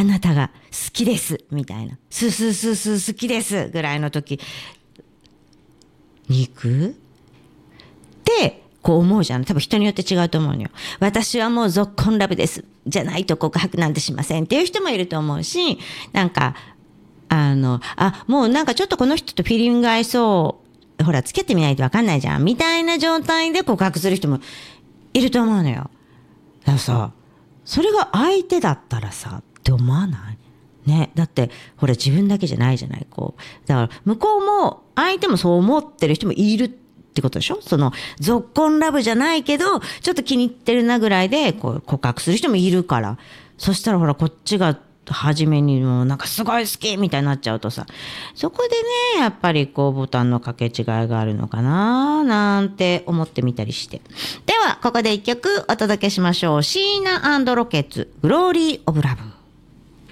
あなたが好きですみたいな、スースースースー好きですぐらいの時に行くってこう思うじゃん。多分人によって違うと思うのよ。私はもうぞっこんラブですじゃないと告白なんてしませんっていう人もいると思うし、なんかもうなんかちょっとこの人とフィーリングが合いそう、ほら付き合ってみないと分かんないじゃんみたいな状態で告白する人もいると思うのよ。だからさ、それが相手だったらさって思わないね。だってほら自分だけじゃないじゃない。こうだから向こうも相手もそう思ってる人もいるってことでしょ。そのぞっこんラブじゃないけどちょっと気に入ってるなぐらいでこう告白する人もいるから、そしたらほらこっちが初めにもうなんかすごい好きみたいになっちゃうとさ、そこでねやっぱりこうボタンの掛け違いがあるのかななんて思ってみたりして。ではここで一曲お届けしましょう。シーナ&ロケッツグローリーオブラブ。